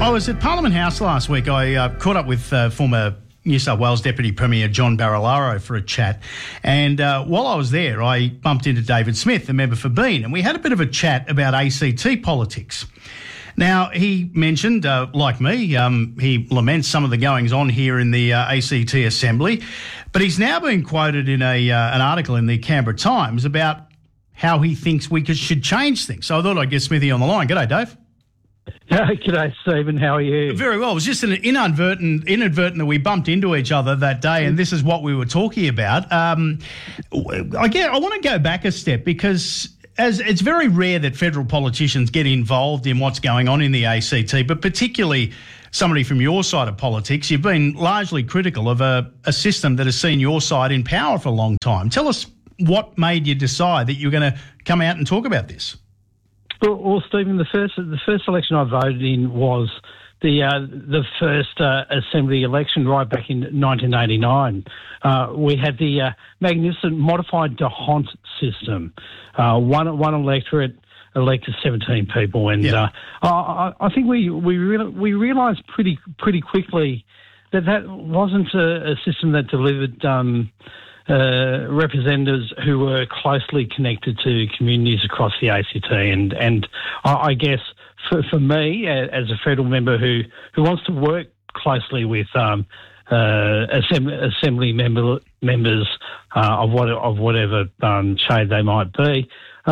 I was at Parliament House last week. I caught up with former New South Wales Deputy Premier John Barilaro for a chat. And while I was there, I bumped into David Smith, the member for Bean, and we had a bit of a chat about ACT politics. Now, he mentioned, like me, he laments some of the goings-on here in the ACT Assembly, but he's now been quoted in an article in the Canberra Times about how he thinks we should change things. So I thought I'd get Smithy on the line. G'day, Dave. G'day, Stephen. How are you? Very well. It was just an inadvertent that we bumped into each other that day, and this is what we were talking about. I want to go back a step because as it's very rare that federal politicians get involved in what's going on in the ACT, but particularly somebody from your side of politics. You've been largely critical of a system that has seen your side in power for a long time. Tell us what made you decide that you were going to come out and talk about this. Well, Stephen, the first election I voted in was the first Assembly election right back in 1989. We had the magnificent modified d'Hondt system. One electorate elected 17 people, and I think we realised pretty quickly that wasn't a system that delivered representatives who were closely connected to communities across the ACT, and I guess for me as a federal member who wants to work closely with assembly members of whatever shade they might be,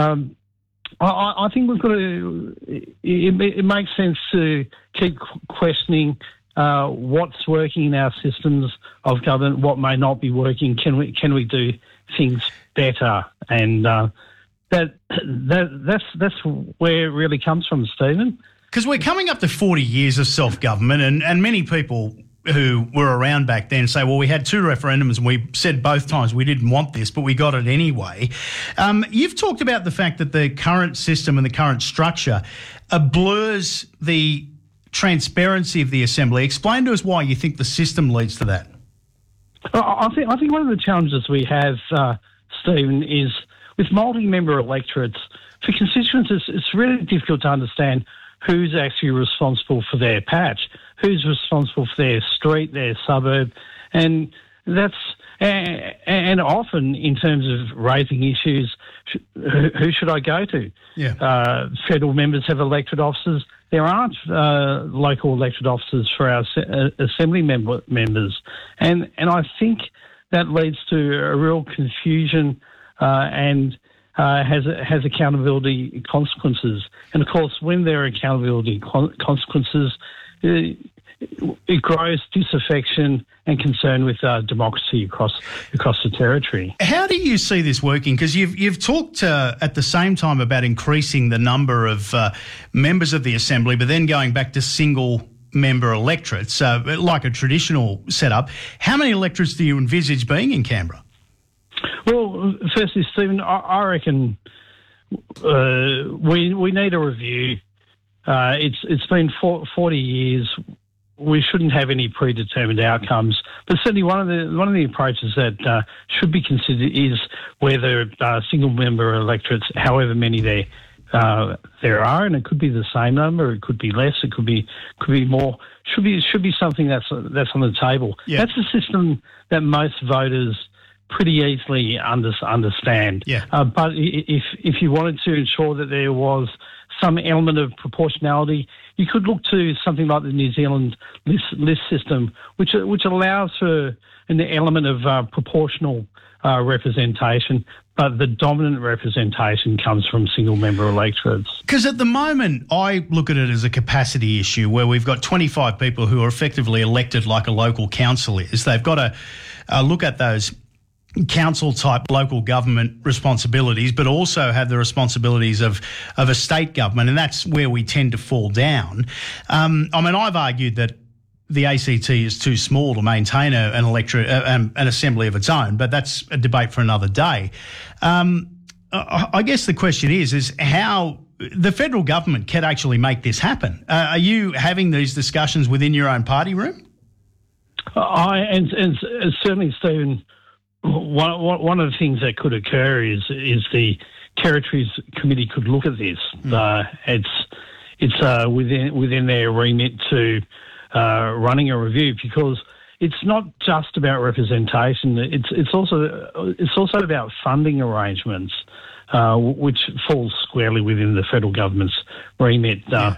I think we've got to. It makes sense to keep questioning what's working in our systems of government, what may not be working. Can we do things better? And that's where it really comes from, Stephen. Because we're coming up to 40 years of self-government, and many people who were around back then say, well, we had two referendums and we said both times we didn't want this, but we got it anyway. You've talked about the fact that the current system and the current structure blurs the transparency of the Assembly. Explain to us why you think the system leads to that. I think one of the challenges we have, Stephen, is with multi-member electorates, for constituents it's really difficult to understand who's actually responsible for their patch, who's responsible for their street, their suburb, and often in terms of raising issues, who should I go to? Yeah. Federal members have elected officers. There aren't local elected officers for our Assembly members. And I think that leads to a real confusion and has accountability consequences. And, of course, when there are accountability consequences, it grows disaffection and concern with democracy across the territory. How do you see this working? Because you've talked at the same time about increasing the number of members of the Assembly, but then going back to single member electorates, like a traditional setup. How many electorates do you envisage being in Canberra? Well, firstly, Stephen, I reckon we need a review. It's been 40 years. We shouldn't have any predetermined outcomes, but certainly one of the approaches that should be considered is whether single member electorates, however many there are, and it could be the same number, it could be less, it could be more. Should be something that's on the table. Yeah. That's a system that most voters pretty easily understand. Yeah. But if you wanted to ensure that there was some element of proportionality, you could look to something like the New Zealand list system, which allows for an element of proportional representation, but the dominant representation comes from single-member electorates. Because at the moment, I look at it as a capacity issue where we've got 25 people who are effectively elected like a local council is. They've got to look at those council-type local government responsibilities, but also have the responsibilities of a state government, and that's where we tend to fall down. I've argued that the ACT is too small to maintain an electorate, an assembly of its own, but that's a debate for another day. I guess the question is how the federal government can actually make this happen. Are you having these discussions within your own party room? And certainly, Stephen, one of the things that could occur is the Territories Committee could look at this. within their remit to running a review, because it's not just about representation. It's also about funding arrangements, which falls squarely within the federal government's remit.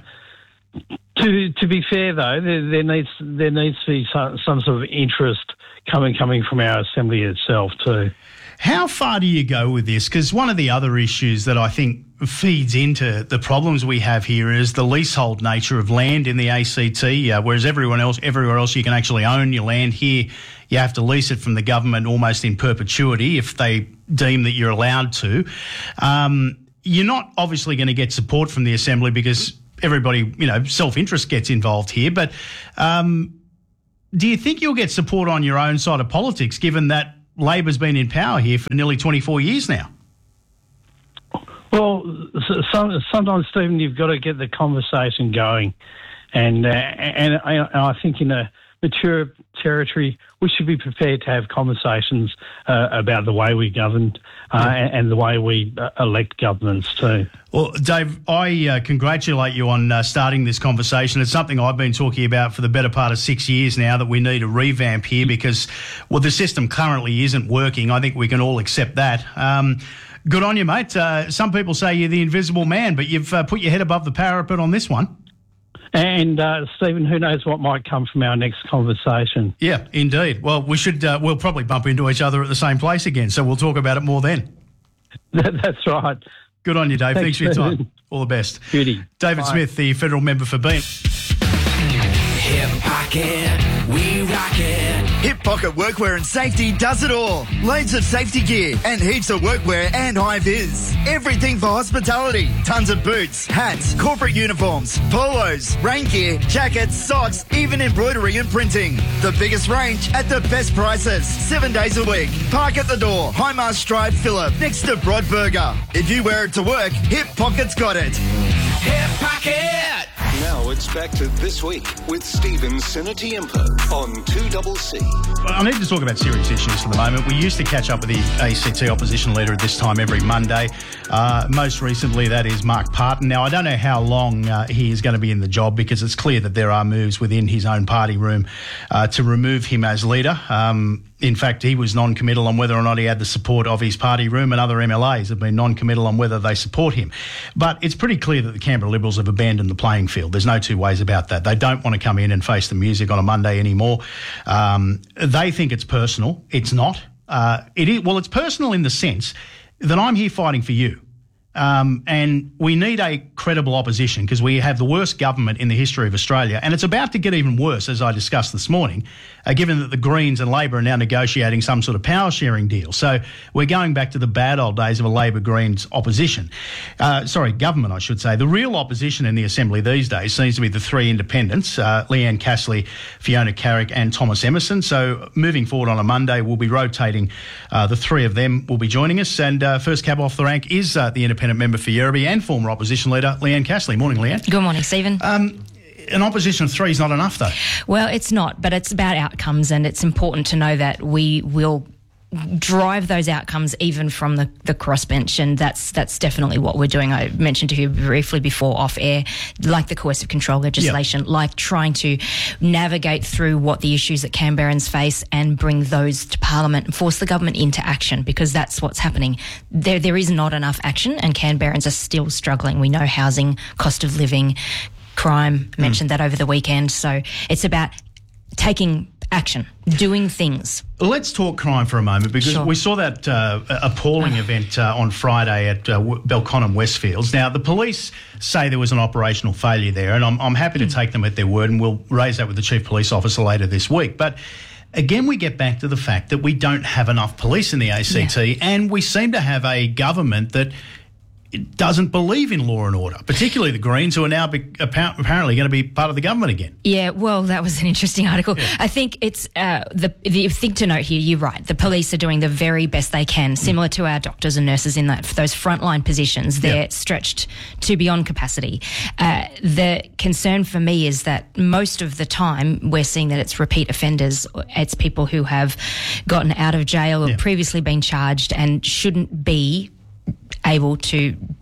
To be fair, though, there needs to be some sort of interest coming from our Assembly itself too. How far do you go with this? Because one of the other issues that I think feeds into the problems we have here is the leasehold nature of land in the ACT, whereas everywhere else you can actually own your land. Here you have to lease it from the government almost in perpetuity if they deem that you're allowed to. You're not obviously going to get support from the Assembly because everybody, self-interest gets involved here. But do you think you'll get support on your own side of politics, given that Labor's been in power here for nearly 24 years now? Well, sometimes, Stephen, you've got to get the conversation going. And I think in a mature territory, we should be prepared to have conversations about the way we govern and the way we elect governments too. Well, Dave, I congratulate you on starting this conversation. It's something I've been talking about for the better part of 6 years now, that we need a revamp here because, the system currently isn't working. I think we can all accept that. Good on you, mate. Some people say you're the invisible man, but you've put your head above the parapet on this one. And, Stephen, who knows what might come from our next conversation. Yeah, indeed. Well, we'll probably bump into each other at the same place again, so we'll talk about it more then. That's right. Good on you, Dave. Thanks for your time. All the best. Beauty. David Smith, the federal member for Bean. Hip Pocket, we rock it. Hip Pocket Workwear and Safety does it all. Loads of safety gear and heaps of workwear and high-vis. Everything for hospitality. Tons of boots, hats, corporate uniforms, polos, rain gear, jackets, socks, even embroidery and printing. The biggest range at the best prices. 7 days a week. Park at the door. Highmast Drive, Phillip, next to Broadburger. If you wear it to work, Hip Pocket's got it. Hip Pocket! Now it's back to This Week with Stephen Sinatiempo on 2CC. Well, I need to talk about serious issues for the moment. We used to catch up with the ACT opposition leader at this time every Monday. Most recently, that is Mark Parton. Now, I don't know how long he is going to be in the job, because it's clear that there are moves within his own party room to remove him as leader. In fact, he was non-committal on whether or not he had the support of his party room, and other MLAs have been non-committal on whether they support him. But it's pretty clear that the Canberra Liberals have abandoned the playing field. There's no two ways about that. They don't want to come in and face the music on a Monday anymore. They think it's personal. It's not. It's personal in the sense that I'm here fighting for you. And we need a credible opposition, because we have the worst government in the history of Australia, and it's about to get even worse, as I discussed this morning, given that the Greens and Labor are now negotiating some sort of power sharing deal. So we're going back to the bad old days of a Labor-Greens opposition. Government, I should say. The real opposition in the Assembly these days seems to be the three independents, Leanne Castley, Fiona Carrick and Thomas Emerson. So moving forward on a Monday, we'll be rotating. The three of them will be joining us. And first cab off the rank is the independent member for Yerrabee and former opposition leader Leanne Castley. Morning, Leanne. Good morning, Stephen. An opposition of three is not enough, though. Well, it's not, but it's about outcomes, and it's important to know that we will drive those outcomes even from the crossbench, and that's definitely what we're doing. I mentioned to you briefly before off air, like the coercive control legislation, like trying to navigate through what the issues that Canberrans face and bring those to Parliament and force the government into action, because that's what's happening. There is not enough action, and Canberrans are still struggling. We know housing, cost of living, crime, mentioned that over the weekend. So it's about taking action, doing things. Let's talk crime for a moment, because we saw that appalling event on Friday at Belconnen Westfields. Now, the police say there was an operational failure there, and I'm happy to take them at their word, and we'll raise that with the Chief Police Officer later this week. But again, we get back to the fact that we don't have enough police in the ACT, and we seem to have a government that doesn't believe in law and order, particularly the Greens, who are now apparently going to be part of the government again. Yeah, well, that was an interesting article. Yeah. I think it's the thing to note here, you're right, the police are doing the very best they can, similar to our doctors and nurses in those frontline positions. They're stretched to beyond capacity. The concern for me is that most of the time we're seeing that it's repeat offenders. It's people who have gotten out of jail or previously been charged and shouldn't be able to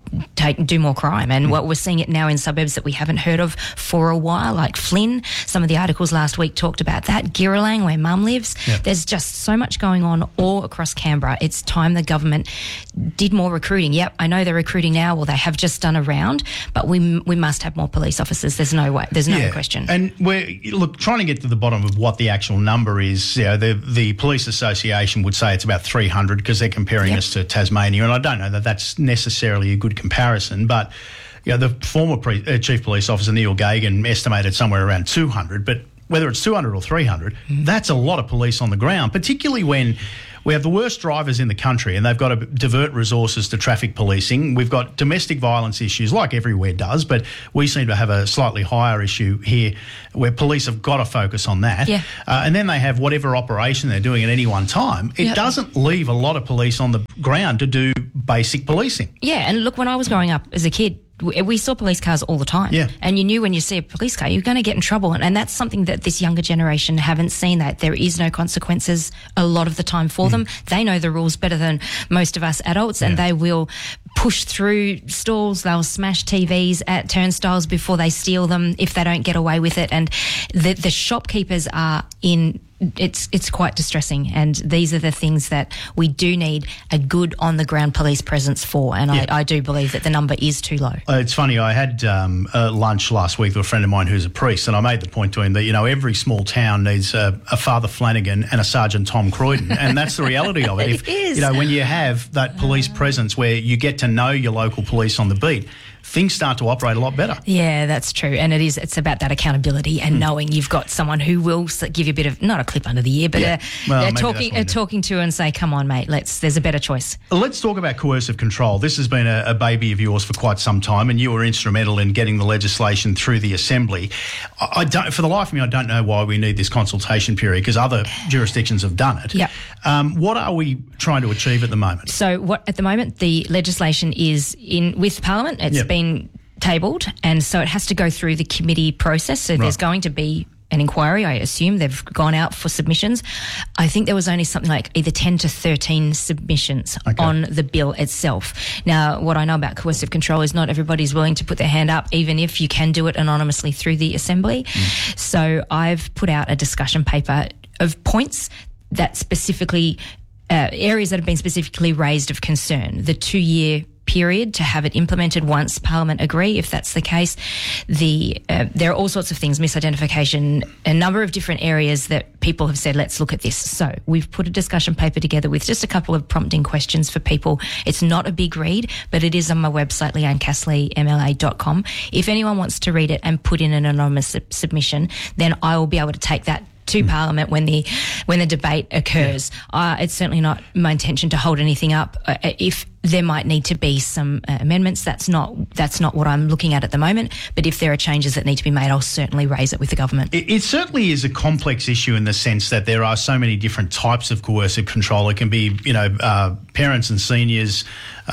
do more crime. And what we're seeing it now in suburbs that we haven't heard of for a while, like Flynn. Some of the articles last week talked about that. Girralang, where Mum lives. Yep. There's just so much going on all across Canberra. It's time the government did more recruiting. Yep, I know they're recruiting now, or they have just done a round, but we must have more police officers. There's no way. There's no question. And we're trying to get to the bottom of what the actual number is. The Police Association would say it's about 300 because they're comparing us to Tasmania, and I don't know that that's necessarily a good comparison, but the former Chief Police Officer Neil Gagan estimated somewhere around 200, but whether it's 200 or 300, that's a lot of police on the ground, particularly when we have the worst drivers in the country and they've got to divert resources to traffic policing. We've got domestic violence issues like everywhere does, but we seem to have a slightly higher issue here where police have got to focus on that. Yeah. And then they have whatever operation they're doing at any one time. It doesn't leave a lot of police on the ground to do basic policing. Yeah, and look, when I was growing up as a kid, we saw police cars all the time. Yeah. And you knew when you see a police car, you're going to get in trouble. And that's something that this younger generation haven't seen, that there is no consequences a lot of the time for them. They know the rules better than most of us adults, and they will push through stalls. They'll smash TVs at turnstiles before they steal them if they don't get away with it. And the shopkeepers are in... It's quite distressing, and these are the things that we do need a good on-the-ground police presence for, and I do believe that the number is too low. It's funny, I had lunch last week with a friend of mine who's a priest, and I made the point to him that, every small town needs a Father Flanagan and a Sergeant Tom Croydon, and that's the reality of it. It is. When you have that police presence where you get to know your local police on the beat, things start to operate a lot better. Yeah, that's true. And it's about that accountability and knowing you've got someone who will give you a bit of, not a clip under the ear, but talking to and say, come on, mate, there's a better choice. Let's talk about coercive control. This has been a baby of yours for quite some time, and you were instrumental in getting the legislation through the Assembly. For the life of me, I don't know why we need this consultation period, because other jurisdictions have done it. Yep. What are we trying to achieve at the moment? So at the moment, the legislation is with Parliament. It's been tabled, and so it has to go through the committee process. So there's going to be an inquiry. I assume they've gone out for submissions. I think there was only something like either 10 to 13 submissions on the bill itself. Now, what I know about coercive control is not everybody's willing to put their hand up, even if you can do it anonymously through the Assembly. So I've put out a discussion paper of points that specifically, areas that have been specifically raised of concern. The 2-year period to have it implemented once Parliament agree, if that's the case. There are all sorts of things, misidentification, a number of different areas that people have said, let's look at this. So we've put a discussion paper together with just a couple of prompting questions for people. It's not a big read, but it is on my website, leannecastley.mla.com. If anyone wants to read it and put in an anonymous submission, then I will be able to take that to Parliament when the debate occurs. It's certainly not my intention to hold anything up. If there might need to be some amendments, that's not what I'm looking at the moment. But if there are changes that need to be made, I'll certainly raise it with the government. It certainly is a complex issue in the sense that there are so many different types of coercive control. It can be, parents and seniors.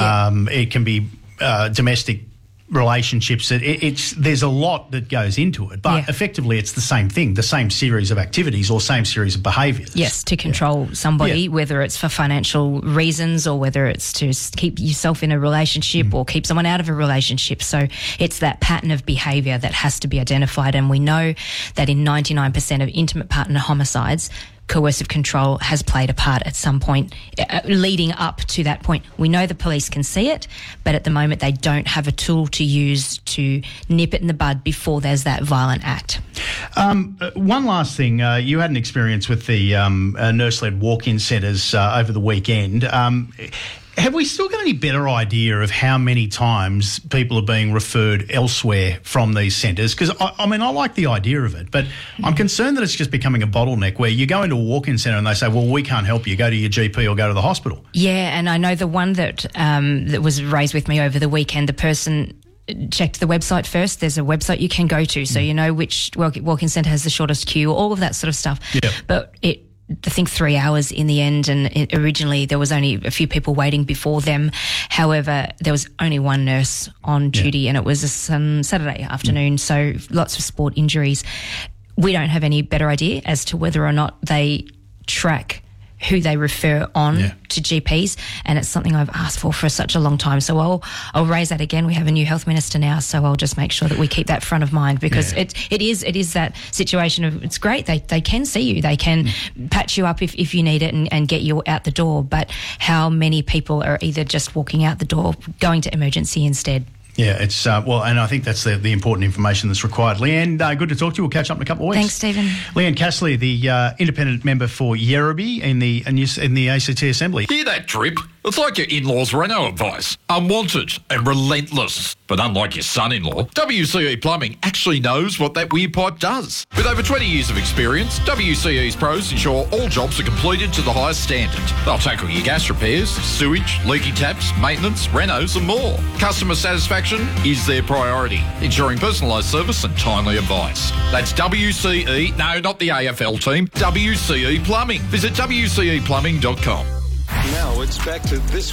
It can be domestic relationships. There's a lot that goes into it, but effectively it's the same thing, the same series of activities or same series of behaviours. Yes, to control somebody, whether it's for financial reasons or whether it's to keep yourself in a relationship or keep someone out of a relationship. So it's that pattern of behaviour that has to be identified, and we know that in 99% of intimate partner homicides, coercive control has played a part at some point leading up to that point. We know the police can see it, but at the moment they don't have a tool to use to nip it in the bud before there's that violent act. One last thing. You had an experience with the nurse-led walk-in centres over the weekend. Have we still got any better idea of how many times people are being referred elsewhere from these centres? Because, I like the idea of it, but I'm concerned that it's just becoming a bottleneck where you go into a walk-in centre and they say, well, we can't help you. Go to your GP or go to the hospital. Yeah, and I know the one that was raised with me over the weekend, the person checked the website first. There's a website you can go to, so you know which walk-in centre has the shortest queue, all of that sort of stuff. Yeah. But I think 3 hours in the end, and originally there was only a few people waiting before them. However, there was only one nurse on duty, and it was a Saturday afternoon, so lots of sport injuries. We don't have any better idea as to whether or not they track who they refer on to GPs, and it's something I've asked for such a long time. So I'll raise that again. We have a new health minister now, so I'll just make sure that we keep that front of mind, because it is that situation of, it's great, they can see you, they can patch you up if you need it and get you out the door, but how many people are either just walking out the door, going to emergency instead? Yeah, it's and I think that's the important information that's required. Leanne, good to talk to you. We'll catch up in a couple of weeks. Thanks, Stephen. Leanne Castley, the independent member for Yerrabee in the ACT Assembly. Hear that drip? It's like your in-laws' Renault advice. Unwanted and relentless. But unlike your son-in-law, WCE Plumbing actually knows what that weird pipe does. With over 20 years of experience, WCE's pros ensure all jobs are completed to the highest standard. They'll tackle your gas repairs, sewage, leaky taps, maintenance, renos and more. Customer satisfaction is their priority, ensuring personalised service and timely advice. That's WCE, no, not the AFL team, WCE Plumbing. Visit WCEplumbing.com. Now it's back to This